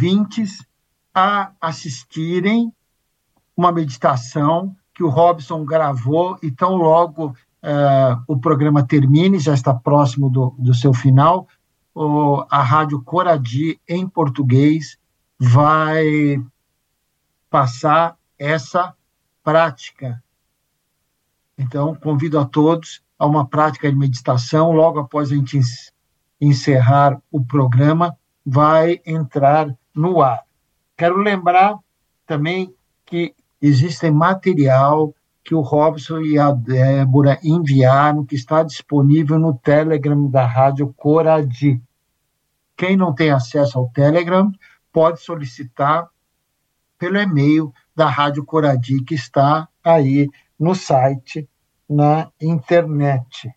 ouvintes a assistirem uma meditação que o Robson gravou, e tão logo o programa termine, já está próximo do seu final, a Rádio Coradi, em português, vai passar essa prática. Então, convido a todos a uma prática de meditação. Logo após a gente encerrar o programa, vai entrar no ar. Quero lembrar também que existe material que o Robson e a Débora enviaram, que está disponível no Telegram da Rádio Coradi. Quem não tem acesso ao Telegram pode solicitar pelo e-mail da Rádio Coradi, que está aí no site, na internet.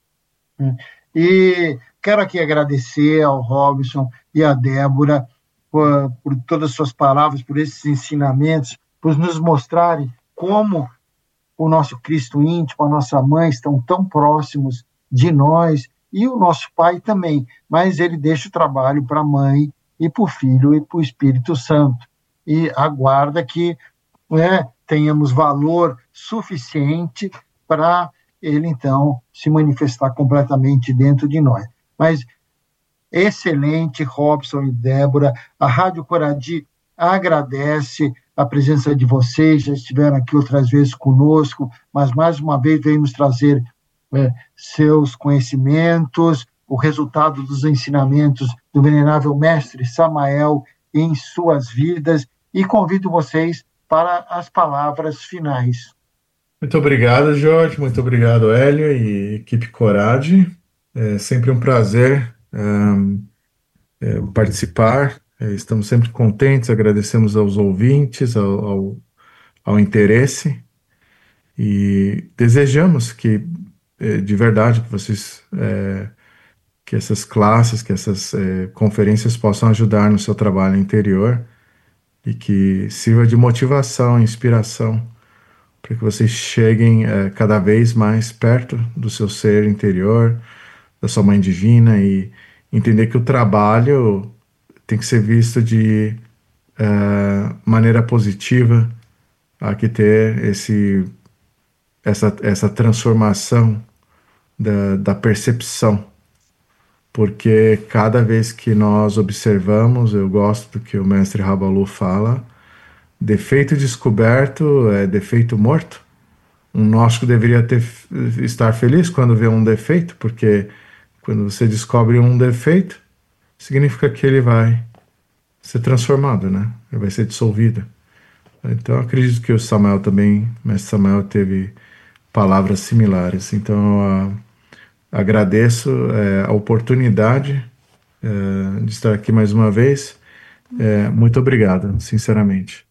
E quero aqui agradecer ao Robson e à Débora por todas as suas palavras, por esses ensinamentos, por nos mostrarem como o nosso Cristo íntimo, a nossa mãe, estão tão próximos de nós, e o nosso Pai também, mas ele deixa o trabalho para a mãe, e para o Filho, e para o Espírito Santo, e aguarda que tenhamos valor suficiente para ele, então, se manifestar completamente dentro de nós. Mas, excelente, Robson e Débora, a Rádio Coradi agradece a presença de vocês, já estiveram aqui outras vezes conosco, mas mais uma vez veio nos trazer seus conhecimentos, o resultado dos ensinamentos do venerável mestre Samael em suas vidas, e convido vocês para as palavras finais. Muito obrigado, Jorge, muito obrigado, Hélio e equipe Coradi. É sempre um prazer participar. Estamos sempre contentes, agradecemos aos ouvintes, ao interesse, e desejamos que, de verdade, que vocês, que essas classes, que essas conferências possam ajudar no seu trabalho interior, e que sirva de motivação, inspiração, para que vocês cheguem cada vez mais perto do seu ser interior, da sua mãe divina, e entender que o trabalho tem que ser visto de maneira positiva. Há que ter essa transformação da percepção, porque cada vez que nós observamos, eu gosto do que o mestre Rabalu fala, defeito descoberto é defeito morto. Um gnóstico deveria estar feliz quando vê um defeito, porque quando você descobre um defeito, significa que ele vai ser transformado, né? Ele vai ser dissolvido. Então, acredito que o Samael também, mestre Samael, teve palavras similares. Então, agradeço a oportunidade de estar aqui mais uma vez. Muito obrigado, sinceramente.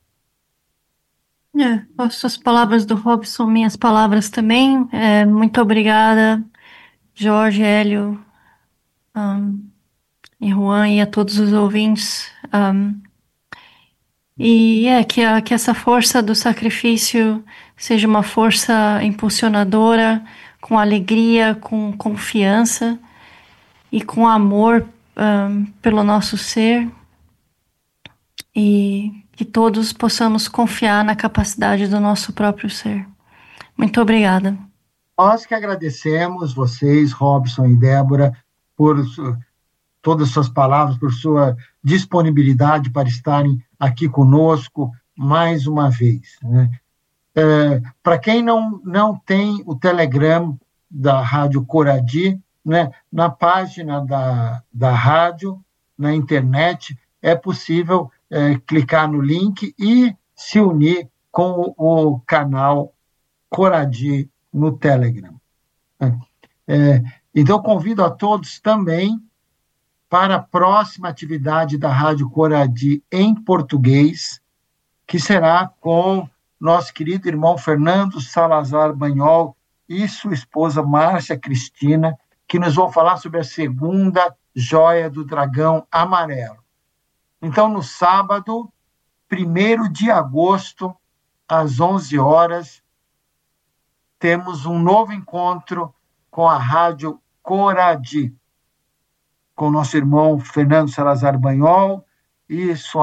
As suas palavras do Robson, minhas palavras também. Muito obrigada, Jorge, Hélio, e Juan, e a todos os ouvintes. Que essa força do sacrifício seja uma força impulsionadora, com alegria, com confiança e com amor pelo nosso ser, e que todos possamos confiar na capacidade do nosso próprio ser. Muito obrigada. Nós que agradecemos vocês, Robson e Débora, por todas as suas palavras, por sua disponibilidade para estarem aqui conosco mais uma vez, né? Para quem não tem o Telegram da Rádio Coradi, né, na página da rádio, na internet, é possível clicar no link e se unir com o canal Coradi no Telegram. Então, convido a todos também para a próxima atividade da Rádio Coradi em português, que será com nosso querido irmão Fernando Salazar Banhol e sua esposa Márcia Cristina, que nos vão falar sobre a segunda joia do dragão amarelo. Então, no sábado, 1º de agosto, às 11 horas, temos um novo encontro com a Rádio Coradi, com nosso irmão Fernando Salazar Banhol e sua